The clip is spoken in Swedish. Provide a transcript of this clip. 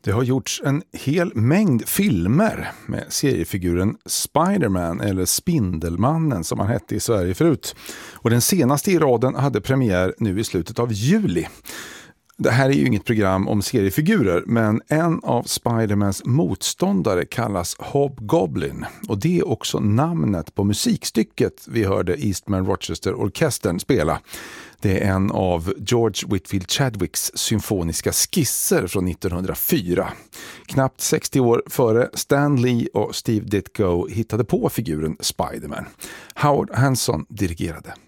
Det har gjorts en hel mängd filmer med seriefiguren Spider-Man eller Spindelmannen som han hette i Sverige förut. Och den senaste i raden hade premiär nu i slutet av juli. Det här är ju inget program om seriefigurer, men en av Spider-Mans motståndare kallas Hobgoblin. Och det är också namnet på musikstycket vi hörde Eastman Rochester-orkestern spela. Det är en av George Whitfield Chadwicks symfoniska skisser från 1904. Knappt 60 år före Stan Lee och Steve Ditko hittade på figuren Spider-Man. Howard Hanson dirigerade.